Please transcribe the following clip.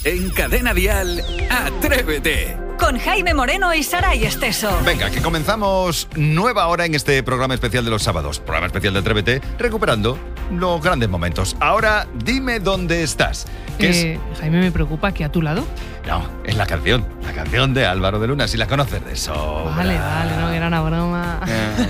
En Cadena Dial, Atrévete. Con Jaime Moreno y Saray Esteso. Venga, que comenzamos nueva hora en este programa especial de los sábados. Programa especial de Atrévete, recuperando los grandes momentos. Ahora, dime dónde estás. Jaime, me preocupa que a tu lado. No, es la canción de Álvaro de Luna, si la conoces de eso. Vale, no, que era una broma.